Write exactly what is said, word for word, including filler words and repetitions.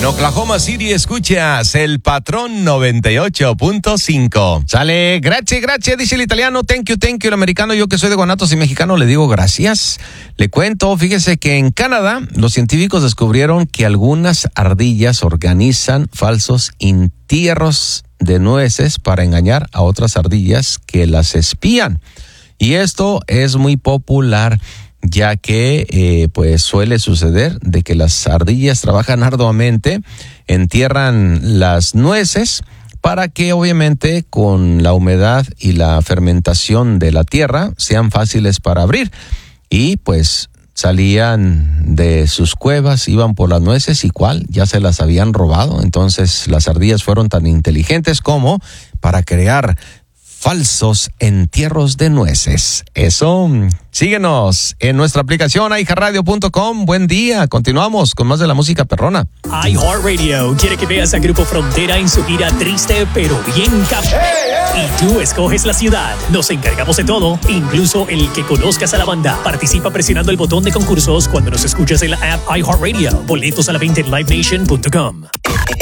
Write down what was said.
En Oklahoma City escuchas El Patrón noventa y ocho punto cinco. Sale, gracias, gracias, dice el italiano, thank you, thank you, el americano, yo que soy de Guanatos y mexicano le digo gracias. Le cuento, fíjese que en Canadá los científicos descubrieron que algunas ardillas organizan falsos entierros de nueces para engañar a otras ardillas que las espían. Y esto es muy popular, ya que eh, pues suele suceder de que las ardillas trabajan arduamente, entierran las nueces para que obviamente con la humedad y la fermentación de la tierra sean fáciles para abrir. Y pues salían de sus cuevas, iban por las nueces y cuál, ya se las habían robado. Entonces las ardillas fueron tan inteligentes como para crear falsos entierros de nueces. Eso, síguenos en nuestra aplicación i ja radio punto com. Buen día, continuamos con más de la música perrona. iHeartRadio quiere que veas a Grupo Frontera en su gira Triste pero bien cap. Hey, hey. Y tú escoges la ciudad. Nos encargamos de todo, incluso el que conozcas a la banda. Participa presionando el botón de concursos cuando nos escuchas en la app iHeartRadio. Boletos a la venta en live nation punto com.